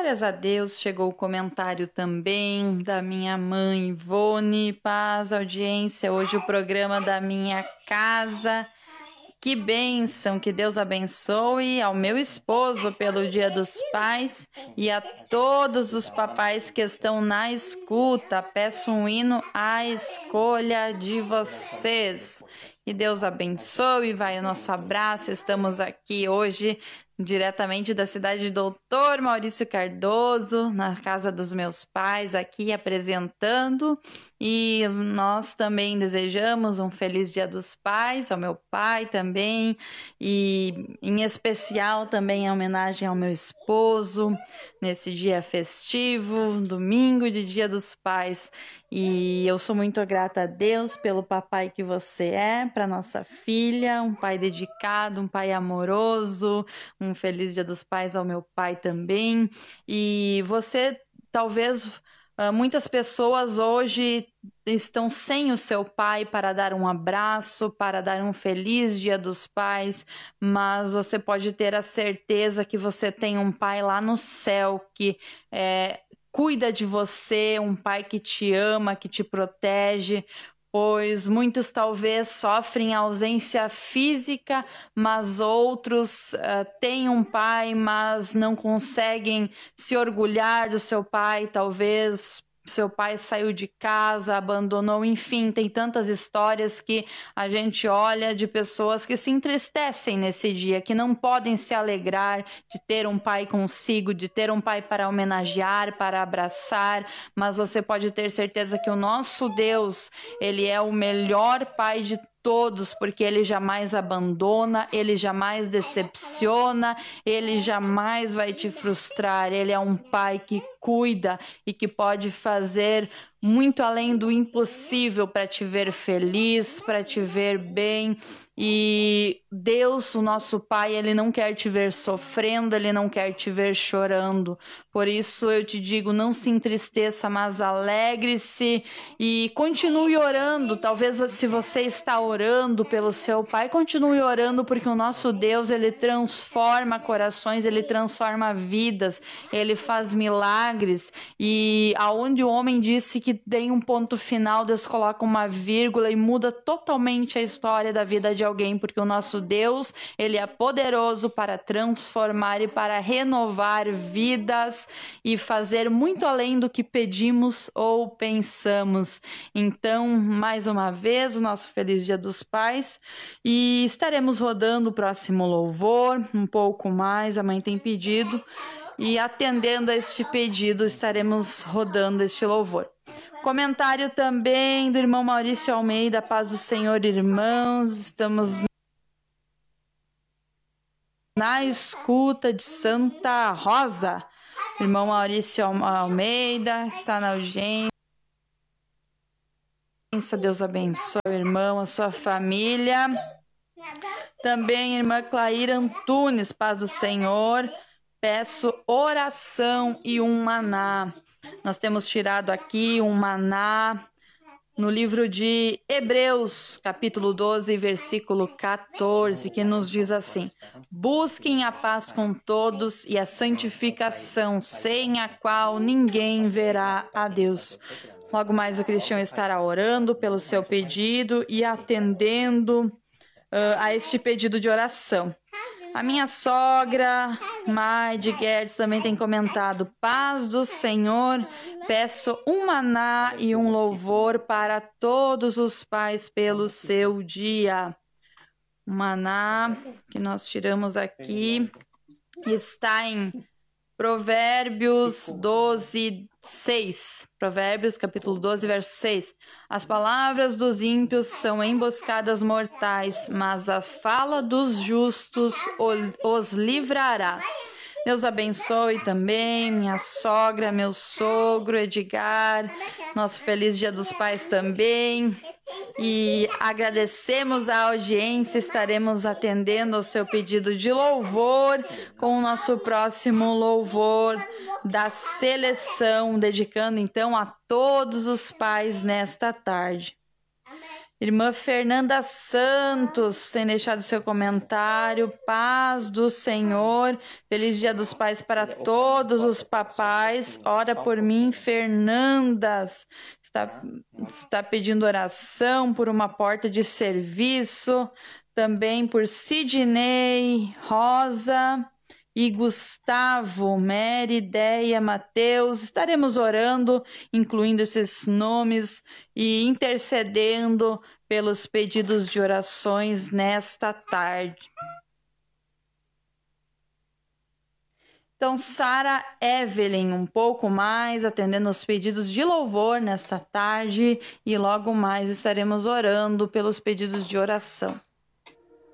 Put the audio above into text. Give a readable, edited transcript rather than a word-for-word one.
Glórias a Deus, chegou o comentário também da minha mãe Ivone. Paz, audiência, hoje o programa da minha casa. Que bênção, que Deus abençoe ao meu esposo pelo Dia dos Pais e a todos os papais que estão na escuta. Peço um hino à escolha de vocês. Que Deus abençoe, vai o nosso abraço. Estamos aqui hoje diretamente da cidade de Doutor Maurício Cardoso, na casa dos meus pais, aqui apresentando. E nós também desejamos um feliz Dia dos Pais ao meu pai também, e em especial também em homenagem ao meu esposo, nesse dia festivo, domingo de Dia dos Pais. E eu sou muito grata a Deus pelo papai que você é para nossa filha, um pai dedicado, um pai amoroso. Um feliz Dia dos Pais ao meu pai também. E você, talvez, muitas pessoas hoje estão sem o seu pai para dar um abraço, para dar um feliz Dia dos Pais, mas você pode ter a certeza que você tem um pai lá no céu que cuida de você, um pai que te ama, que te protege, pois muitos talvez sofrem ausência física, mas outros têm um pai, mas não conseguem se orgulhar do seu pai, talvez seu pai saiu de casa, abandonou, enfim, tem tantas histórias que a gente olha de pessoas que se entristecem nesse dia, que não podem se alegrar de ter um pai consigo, de ter um pai para homenagear, para abraçar, mas você pode ter certeza que o nosso Deus, ele é o melhor pai de todos, porque ele jamais abandona, ele jamais decepciona, ele jamais vai te frustrar. Ele é um pai que cuida e que pode fazer muito além do impossível para te ver feliz, para te ver bem. E Deus, o nosso Pai, ele não quer te ver sofrendo, ele não quer te ver chorando. Por isso eu te digo, não se entristeça, mas alegre-se e continue orando. Talvez se você está orando pelo seu pai, continue orando, porque o nosso Deus, ele transforma corações, ele transforma vidas, ele faz milagres. E aonde o homem disse que tem um ponto final, Deus coloca uma vírgula e muda totalmente a história da vida de alguém, porque o nosso Deus, ele é poderoso para transformar e para renovar vidas e fazer muito além do que pedimos ou pensamos. Então, mais uma vez, o nosso feliz Dia dos Pais, e estaremos rodando o próximo louvor, um pouco mais, a mãe tem pedido, e atendendo a este pedido, estaremos rodando este louvor. Comentário também do irmão Maurício Almeida, paz do Senhor, irmãos, estamos na escuta de Santa Rosa. Irmão Maurício Almeida está na audiência. Deus abençoe o irmão, a sua família. Também irmã Claíra Antunes, paz do Senhor. Peço oração e um maná. Nós temos tirado aqui um maná no livro de Hebreus, capítulo 12, versículo 14, que nos diz assim: busquem a paz com todos e a santificação, sem a qual ninguém verá a Deus. Logo mais o Cristian estará orando pelo seu pedido e atendendo a este pedido de oração. A minha sogra, Maide Guedes, também tem comentado: paz do Senhor, peço um maná e um louvor para todos os pais pelo seu dia. O maná que nós tiramos aqui está em Provérbios 12, 6. Provérbios, capítulo 12, verso 6. As palavras dos ímpios são emboscadas mortais, mas a fala dos justos os livrará. Deus abençoe também minha sogra, meu sogro, Edgar, nosso feliz Dia dos Pais também. E agradecemos a audiência, estaremos atendendo ao seu pedido de louvor com o nosso próximo louvor da seleção, dedicando então a todos os pais nesta tarde. Irmã Fernanda Santos tem deixado seu comentário. Paz do Senhor. Feliz Dia dos Pais para todos os papais. Ora por mim, Fernandas. Está pedindo oração por uma porta de serviço. Também por Sidney, Rosa e Gustavo, Mary, Ideia, Mateus. Estaremos orando, incluindo esses nomes e intercedendo pelos pedidos de orações nesta tarde. Então, Sara Evelyn, um pouco mais, atendendo os pedidos de louvor nesta tarde, e logo mais estaremos orando pelos pedidos de oração.